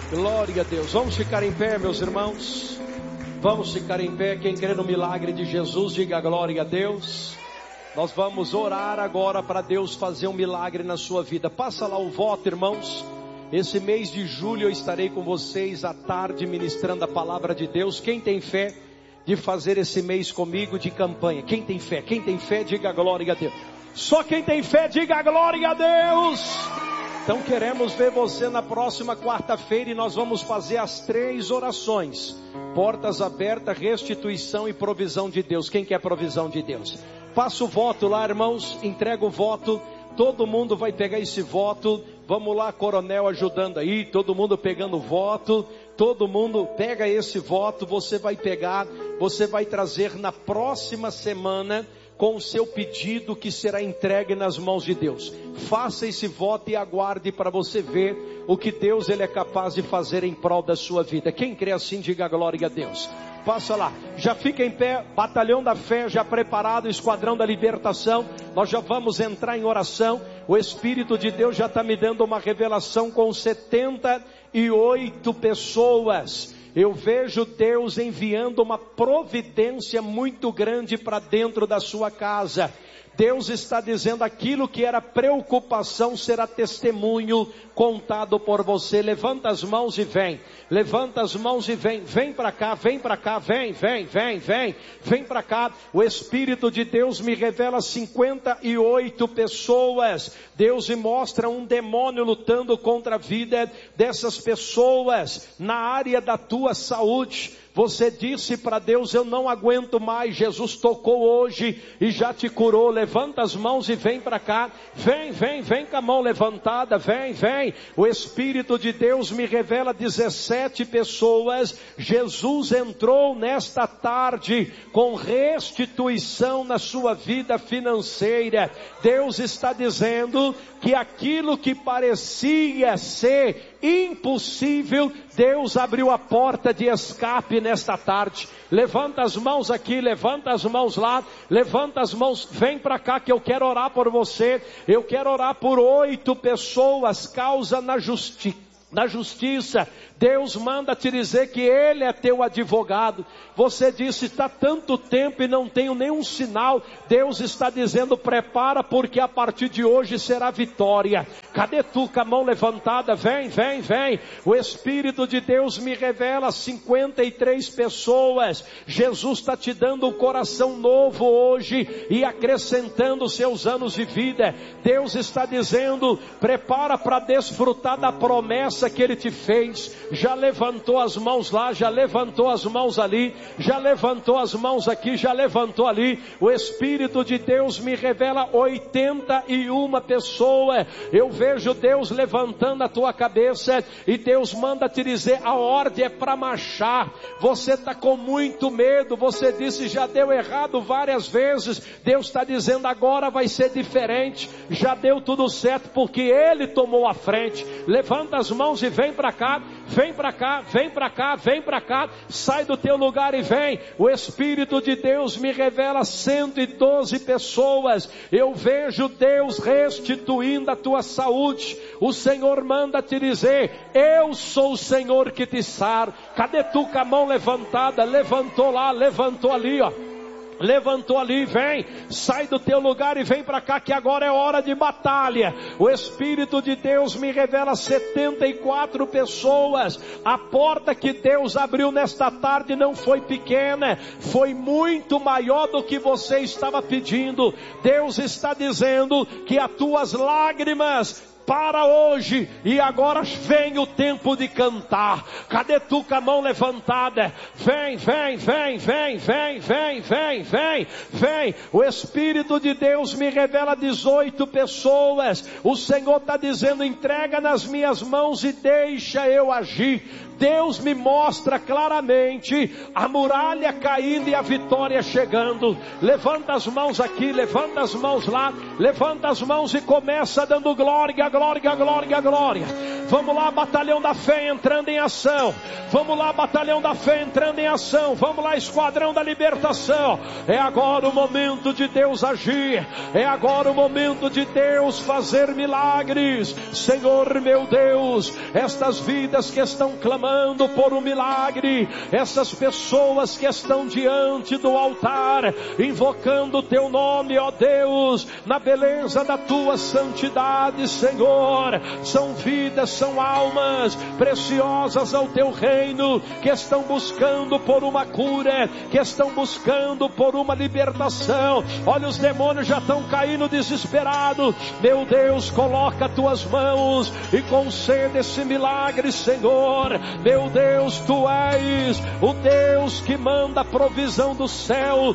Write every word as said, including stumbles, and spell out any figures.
Glória a Deus. Vamos ficar em pé, meus irmãos. Vamos ficar em pé. Quem crê no milagre de Jesus, diga glória a Deus. Nós vamos orar agora para Deus fazer um milagre na sua vida. Passa lá o voto, irmãos. Esse mês de julho eu estarei com vocês à tarde ministrando a palavra de Deus. Quem tem fé de fazer esse mês comigo de campanha? Quem tem fé? Quem tem fé, diga glória a Deus. Só quem tem fé, diga glória a Deus. Então queremos ver você na próxima quarta-feira e nós vamos fazer as três orações. Portas abertas, restituição e provisão de Deus. Quem quer provisão de Deus? Passa o voto lá, irmãos, entrega o voto. Todo mundo vai pegar esse voto. Vamos lá, coronel ajudando aí, todo mundo pegando o voto. Todo mundo pega esse voto, você vai pegar, você vai trazer na próxima semana com o seu pedido que será entregue nas mãos de Deus. Faça esse voto e aguarde para você ver o que Deus ele é capaz de fazer em prol da sua vida. Quem crê assim, diga glória a Deus. Passa lá, já fica em pé, batalhão da fé já preparado, esquadrão da libertação. Nós já vamos entrar em oração. O Espírito de Deus já está me dando uma revelação com setenta e oito pessoas. Eu vejo Deus enviando uma providência muito grande para dentro da sua casa. Deus está dizendo aquilo que era preocupação será testemunho contado por você. Levanta as mãos e vem. Levanta as mãos e vem. Vem para cá, vem para cá, vem, vem, vem, vem. Vem para cá. O Espírito de Deus me revela cinquenta e oito pessoas. Deus me mostra um demônio lutando contra a vida dessas pessoas na área da tua saúde. Você disse para Deus, eu não aguento mais. Jesus tocou hoje e já te curou. Levanta as mãos e vem para cá. Vem, vem, vem com a mão levantada. Vem, vem. O Espírito de Deus me revela dezessete pessoas. Jesus entrou nesta tarde com restituição na sua vida financeira. Deus está dizendo que aquilo que parecia ser impossível, Deus abriu a porta de escape nesta tarde. Levanta as mãos aqui, levanta as mãos lá, levanta as mãos, vem para cá que eu quero orar por você. Eu quero orar por oito pessoas, causa na justiça. Na justiça, Deus manda te dizer que Ele é teu advogado. Você disse, está tanto tempo e não tenho nenhum sinal. Deus está dizendo, prepara porque a partir de hoje será vitória. Cadê tu com a mão levantada? Vem, vem, vem. O Espírito de Deus me revela cinquenta e três pessoas. Jesus está te dando um coração novo hoje e acrescentando seus anos de vida. Deus está dizendo, prepara para desfrutar da promessa que Ele te fez. Já levantou as mãos lá, já levantou as mãos ali, já levantou as mãos aqui, já levantou ali. O Espírito de Deus me revela oitenta e uma pessoas. Eu vejo Deus levantando a tua cabeça e Deus manda te dizer, a ordem é para marchar. Você está com muito medo, você disse já deu errado várias vezes. Deus está dizendo agora vai ser diferente. Já deu tudo certo porque Ele tomou a frente. Levanta as mãos e vem para cá, vem para cá, vem para cá, vem para cá, sai do teu lugar e vem. O Espírito de Deus me revela cento e doze pessoas. Eu vejo Deus restituindo a tua saúde. O Senhor manda te dizer, eu sou o Senhor que te sara. Cadê tu com a mão levantada? Levantou lá, levantou ali, ó. Levantou ali, vem, sai do teu lugar e vem para cá que agora é hora de batalha. O Espírito de Deus me revela setenta e quatro pessoas. A porta que Deus abriu nesta tarde não foi pequena, foi muito maior do que você estava pedindo. Deus está dizendo que as tuas lágrimas para hoje, e agora vem o tempo de cantar. Cadê tu com a mão levantada? Vem, vem, vem, vem, vem, vem, vem, vem, vem. O Espírito de Deus me revela dezoito pessoas. O Senhor está dizendo, entrega nas minhas mãos e deixa eu agir. Deus me mostra claramente a muralha caindo e a vitória chegando. Levanta as mãos aqui, levanta as mãos lá, levanta as mãos e começa dando glória, glória, glória, glória. Vamos lá, batalhão da fé entrando em ação. Vamos lá, batalhão da fé entrando em ação. Vamos lá, esquadrão da libertação. É agora o momento de Deus agir. É agora o momento de Deus fazer milagres. Senhor meu Deus, estas vidas que estão clamando por um milagre, essas pessoas que estão diante do altar, invocando o teu nome, ó Deus, na beleza da tua santidade, Senhor, são vidas, são almas preciosas ao teu reino, que estão buscando por uma cura, que estão buscando por uma libertação. Olha, os demônios já estão caindo desesperados. Meu Deus, coloca as tuas mãos e concede esse milagre, Senhor. Meu Deus, tu és o Deus que manda a provisão do céu